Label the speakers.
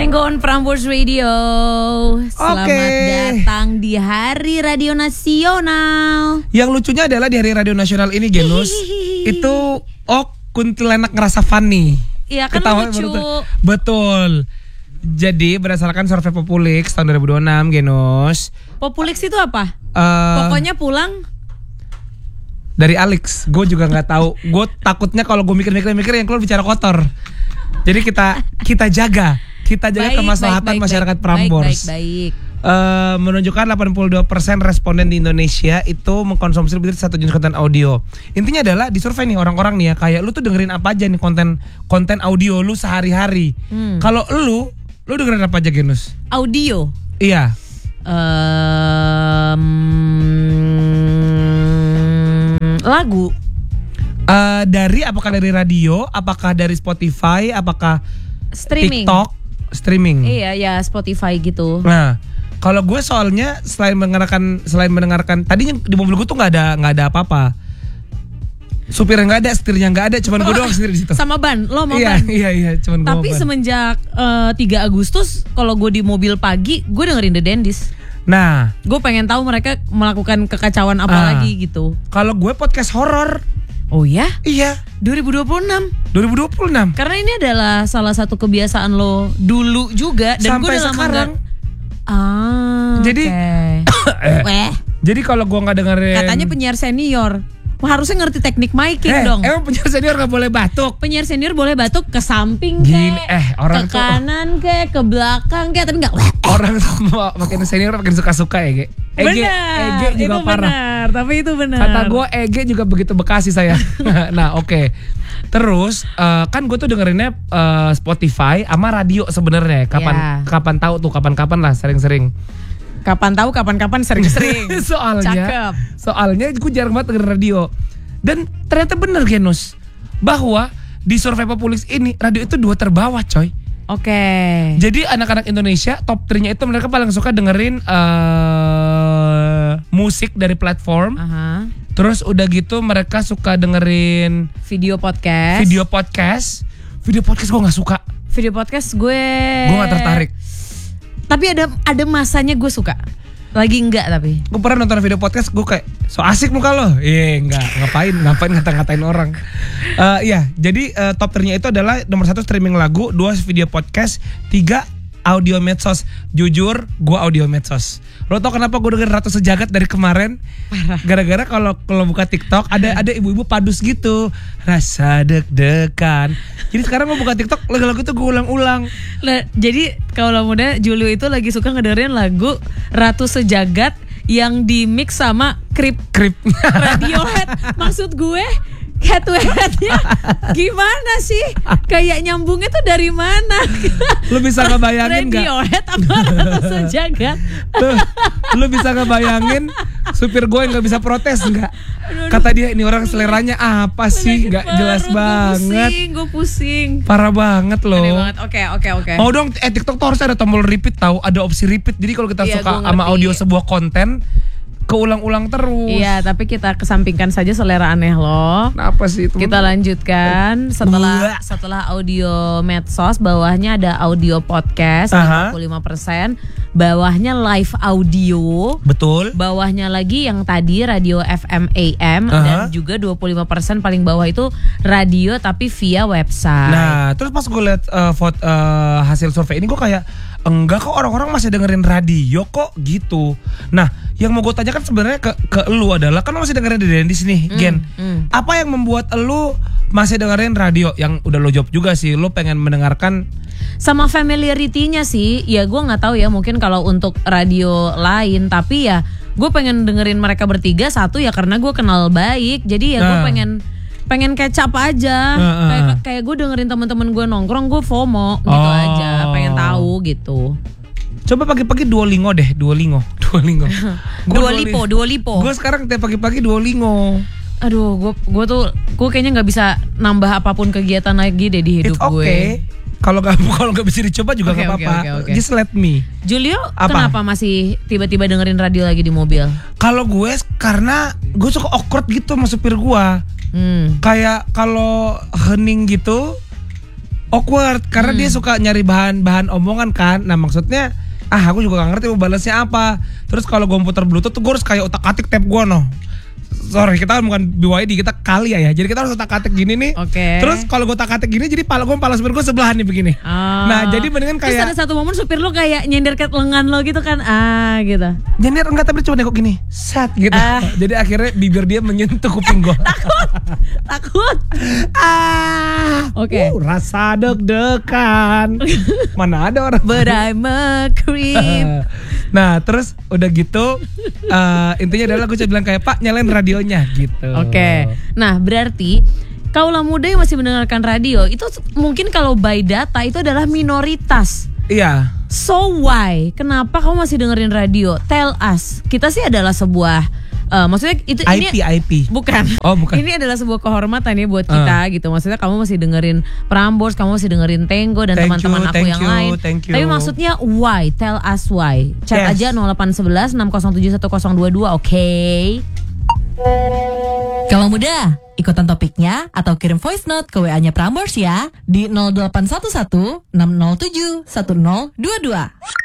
Speaker 1: Tenggo on Prambors Radio. Selamat datang di Hari Radio Nasional.
Speaker 2: Yang lucunya adalah di Hari Radio Nasional ini, Genus, itu kuntilanak ngerasa funny.
Speaker 1: Iya kan,
Speaker 2: ketawa,
Speaker 1: lucu.
Speaker 2: Betul. Jadi berdasarkan survei Populix tahun 2026, Genus.
Speaker 1: Populix itu apa? Pokoknya pulang
Speaker 2: dari Alex. Gue juga nggak tahu. Gue takutnya kalau gue mikir yang keluar bicara kotor. Jadi kita jaga kemaslahatan masyarakat Prambors.
Speaker 1: Baik.
Speaker 2: Menunjukkan 82% responden di Indonesia itu mengkonsumsi lebih dari satu jenis konten audio. Intinya adalah di survei nih orang-orang nih ya, kayak lu tuh dengerin apa aja nih konten audio lu sehari-hari. Kalau lu dengerin apa aja, Genus?
Speaker 1: Audio.
Speaker 2: Iya.
Speaker 1: Lagu.
Speaker 2: Apakah dari radio, apakah dari Spotify, apakah
Speaker 1: Streaming.
Speaker 2: TikTok, streaming.
Speaker 1: Iya, ya Spotify gitu.
Speaker 2: Nah, kalau gue soalnya selain mendengarkan tadinya di mobil gue tuh nggak ada apa-apa. Supirnya nggak ada, setirnya nggak ada, cuman gue doang sendiri di situ.
Speaker 1: Sama ban, lo mau
Speaker 2: Iya,
Speaker 1: ban?
Speaker 2: Iya, cuman gue.
Speaker 1: Tapi semenjak 3 Agustus, kalau gue di mobil pagi, gue dengerin The Dentist.
Speaker 2: Nah,
Speaker 1: gue pengen tahu mereka melakukan kekacauan apa lagi gitu.
Speaker 2: Kalau gue podcast horor.
Speaker 1: Oh ya?
Speaker 2: Iya.
Speaker 1: 2026. Karena ini adalah salah satu kebiasaan lo dulu juga dan
Speaker 2: sampai sekarang.
Speaker 1: Jadi,
Speaker 2: Jadi kalau gue nggak dengerin.
Speaker 1: Katanya penyiar senior harusnya ngerti teknik miking dong.
Speaker 2: Emang penyiar senior nggak boleh batuk?
Speaker 1: Penyiar senior boleh batuk ke samping
Speaker 2: orang
Speaker 1: ke kanan ke belakang tapi nggak.
Speaker 2: Orang makin senior makin suka-suka ya, Ege juga
Speaker 1: itu
Speaker 2: parah.
Speaker 1: Benar, tapi itu benar.
Speaker 2: Kata gue Ege juga begitu Bekasi saya. Nah, oke. Terus kan gue tuh dengerinnya Spotify sama radio sebenarnya. Kapan tahu tuh kapan lah sering-sering.
Speaker 1: Kapan tahu kapan sering-sering.
Speaker 2: Soalnya gue jarang banget dengerin radio. Dan ternyata bener, Genus, bahwa di survei Populix ini radio itu 2 terbawah, coy.
Speaker 1: Oke.
Speaker 2: Jadi anak-anak Indonesia top 3-nya itu mereka paling suka dengerin musik dari platform. Terus udah gitu mereka suka dengerin
Speaker 1: video podcast.
Speaker 2: Video podcast gue nggak suka.
Speaker 1: Video podcast gue
Speaker 2: nggak tertarik.
Speaker 1: Tapi ada masanya gue suka. Lagi enggak tapi.
Speaker 2: Gue pernah nonton video podcast, gue kayak so asik muka lo. Enggak, ngapain ngata-ngatain orang. Iya, jadi top 3-nya itu adalah nomor 1 streaming lagu, 2 video podcast, 3 audio medsos. Jujur, gue audio medsos. Lo tau kenapa gue denger Ratu Sejagat dari kemarin?
Speaker 1: Parah.
Speaker 2: Gara-gara kalau buka TikTok ada ibu-ibu padus gitu. Rasa deg-degan. Jadi sekarang gue buka TikTok lagu-lagu itu gue ulang-ulang.
Speaker 1: Jadi kalau muda Julio itu lagi suka ngedengerin lagu Ratu Sejagat yang di mix sama Creep Radiohead. Maksud gue head to headnya gimana sih? Kayak nyambungnya tuh dari mana?
Speaker 2: Lu bisa ngebayangin gak?
Speaker 1: Radiohead apa Ratu Sejagat?
Speaker 2: Lu bisa ngebayangin supir gue yang gak bisa protes gak? Kata dia ini orang seleranya apa sih? Gak jelas banget.
Speaker 1: Gue pusing.
Speaker 2: Parah banget loh.
Speaker 1: Oke.
Speaker 2: Mau dong, TikTok tuh harus ada tombol repeat tahu, ada opsi repeat. Jadi kalau kita suka sama audio sebuah konten, keulang-ulang terus. Iya,
Speaker 1: tapi kita kesampingkan saja selera aneh lo.
Speaker 2: Kenapa sih itu?
Speaker 1: Kita lanjutkan setelah audio medsos, bawahnya ada audio podcast 55%, bawahnya live audio.
Speaker 2: Betul.
Speaker 1: Bawahnya lagi yang tadi radio FM AM dan juga 25% paling bawah itu radio tapi via website.
Speaker 2: Nah, terus pas gue liat hasil survei ini gue kayak enggak kok, orang-orang masih dengerin radio kok gitu. Nah, yang mau gue tanyakan sebenarnya ke lu adalah, kan lu masih dengerin The Dentist nih, Gen. Apa yang membuat lu masih dengerin radio? Yang udah lo jawab juga sih, lu pengen mendengarkan.
Speaker 1: Sama familiarity-nya sih, ya gue nggak tahu ya, mungkin kalau untuk radio lain, tapi ya gue pengen dengerin mereka bertiga. Satu ya karena gue kenal baik, jadi ya gue pengen catch up aja. Kayak gue dengerin teman-teman gue nongkrong, gue FOMO gitu aja, pengen tahu gitu.
Speaker 2: Coba pagi-pagi Duolingo deh, Duolingo.
Speaker 1: Duolipo.
Speaker 2: Gue sekarang tiap pagi-pagi Duolingo.
Speaker 1: Aduh, gue kayaknya nggak bisa nambah apapun kegiatan lagi deh di hidup gue.
Speaker 2: Kalau nggak bisa dicoba juga nggak apa-apa. Just let me.
Speaker 1: Julio, kenapa masih tiba-tiba dengerin radio lagi di mobil?
Speaker 2: Kalau gue karena gue suka awkward gitu sama supir gue. Kayak kalau hening gitu, awkward karena dia suka nyari bahan omongan kan. Nah maksudnya aku juga gak ngerti mau balasnya apa. Terus kalau gue putar bluetooth tuh gue harus kayak otak-atik tab gue Sorry, kita bukan BYD, kita kali ya. Jadi kita harus otak-atik gini nih.
Speaker 1: Oke.
Speaker 2: Terus kalau gue otak-atik gini, jadi pala supir gue sebelah nih begini. Nah, jadi mendingan kayak.
Speaker 1: Terus ada satu momen supir lo kayak nyender ke lengan lo gitu kan, gitu.
Speaker 2: Nyender enggak, tapi cuma nengok gini, set gitu. Jadi akhirnya bibir dia menyentuh kuping gue.
Speaker 1: Takut. Oke.
Speaker 2: Rasa deg-degan. Mana ada orang.
Speaker 1: But I'm a creep.
Speaker 2: Nah, terus udah gitu, intinya adalah gue bilang kayak Pak nyalain radionya gitu.
Speaker 1: Oke. Nah berarti kaula muda yang masih mendengarkan radio itu mungkin kalau by data itu adalah minoritas.
Speaker 2: Iya.
Speaker 1: So why? Kenapa kamu masih dengerin radio? Tell us. Kita sih adalah sebuah maksudnya itu
Speaker 2: IP.
Speaker 1: Bukan.
Speaker 2: Oh, bukan.
Speaker 1: Ini adalah sebuah kehormatan ya buat kita gitu. Maksudnya kamu masih dengerin Prambors, kamu masih dengerin Tenggo dan teman-teman aku yang lain.
Speaker 2: Thank you.
Speaker 1: Tapi maksudnya why? Tell us why. Chat aja 0811 607 1022, oke?
Speaker 3: Kalau muda, ikutan topiknya atau kirim voice note ke WA-nya Prambors ya di 0811 607 1022.